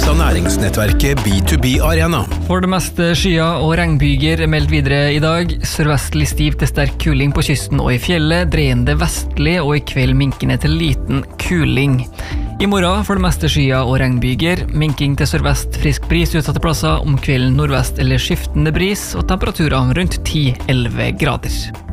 av næringsnettverket B2B Arena. For det meste skyer og regnbyger er meldt videre i dag. Sørvestlig stiv til sterk kuling på kysten og i fjellet, dreiende vestlig og i kveld minkende til liten kuling. I morgen for det meste skyer og regnbyger, minking til sørvest, frisk bris utsatte plasser, om kvelden nordvest eller skiftende bris og temperaturer rundt 10-11 grader.